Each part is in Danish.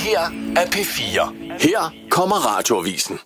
her er P4. Her kommer Radioavisen.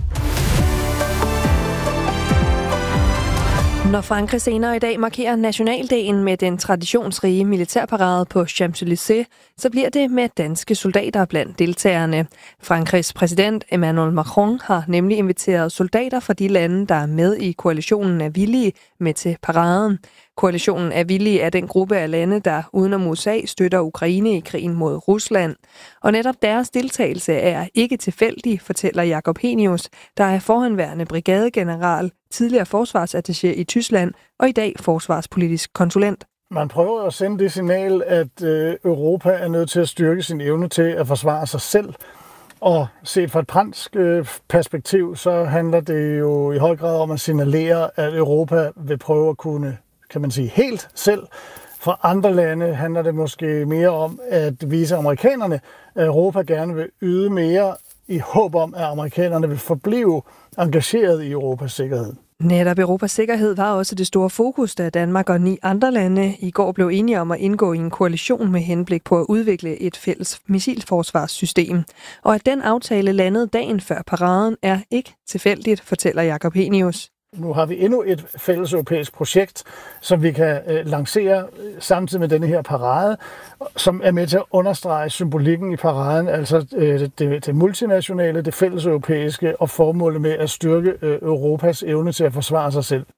Når Frankrig senere i dag markerer nationaldagen med den traditionsrige militærparade på Champs-Élysées, så bliver det med danske soldater blandt deltagerne. Frankrigs præsident Emmanuel Macron har nemlig inviteret soldater fra de lande, der er med i koalitionen af villige, med til paraden. Koalitionen af villige er den gruppe af lande, der udenom USA støtter Ukraine i krigen mod Rusland. Og netop deres deltagelse er ikke tilfældig, fortæller Jakob Henius, der er forhenværende brigadegeneral, tidligere forsvarsattaché i Tyskland og i dag forsvarspolitisk konsulent. Man prøver at sende det signal, at Europa er nødt til at styrke sin evne til at forsvare sig selv. Og set fra et fransk perspektiv, så handler det jo i høj grad om at signalere, at Europa vil prøve at kunne, kan man sige, helt selv. For andre lande handler det måske mere om at vise amerikanerne, at Europa gerne vil yde mere i håb om, at amerikanerne vil forblive engageret i Europas sikkerhed. Netop Europas sikkerhed var også det store fokus, da Danmark og 9 andre lande i går blev enige om at indgå i en koalition med henblik på at udvikle et fælles missilforsvarssystem. Og at den aftale landede dagen før paraden er ikke tilfældigt, fortæller Jakob Henius. Nu har vi endnu et fælles europæisk projekt, som vi kan lancere samtidig med denne her parade, som er med til at understrege symbolikken i paraden, altså det multinationale, det fælles europæiske og formålet med at styrke Europas evne til at forsvare sig selv.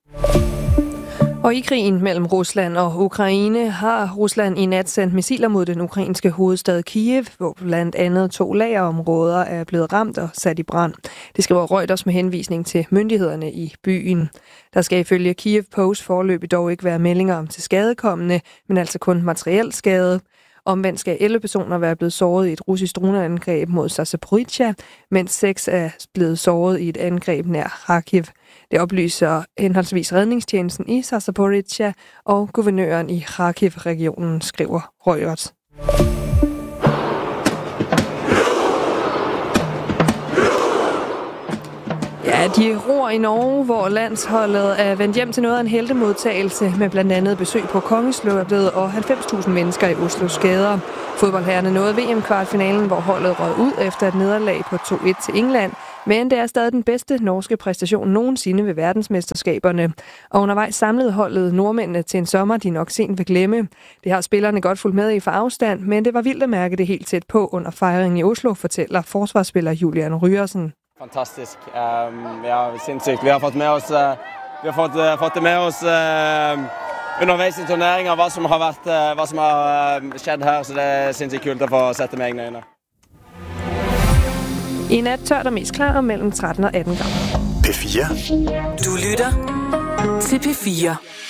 Og i krigen mellem Rusland og Ukraine har Rusland i nat sendt missiler mod den ukrainske hovedstad Kiev, hvor blandt andet 2 lagerområder er blevet ramt og sat i brand. Det skriver Reuters med henvisning til myndighederne i byen. Der skal ifølge Kiev Post foreløbig dog ikke være meldinger om tilskadekommende, men altså kun materiel skade. Omvendt skal 11 personer være blevet såret i et russisk droneangreb mod Zaporizhzhia, mens 6 er blevet såret i et angreb nær Kharkiv. Det oplyser henholdsvis redningstjenesten i Zaporizhzhia og guvernøren i Kharkiv-regionen, skriver Reuters. Ja, de ror i Norge, hvor landsholdet er vendt hjem til noget af en heltemodtagelse med blandt andet besøg på Kongeslottet og 90.000 mennesker i Oslos gader. Fodboldherrerne nåede VM-kvartfinalen, hvor holdet røg ud efter et nederlag på 2-1 til England, men det er stadig den bedste norske præstation nogensinde ved verdensmesterskaberne. Og undervejs samlede holdet nordmændene til en sommer, de nok sent vil glemme. Det har spillerne godt fulgt med i fra afstand, men det var vildt at mærke det helt tæt på under fejringen i Oslo, fortæller forsvarsspiller Julian Ryersen. Fantastisk. Ja, sindssygt. Vi har fått det med os undervejs i turneringen, hvad som har skjedd her, så det er sindssygt kult at få sette med egne øjne. I nat tørt og mest klar mellem 13 og 18 grader. P4. Du lytter til P4.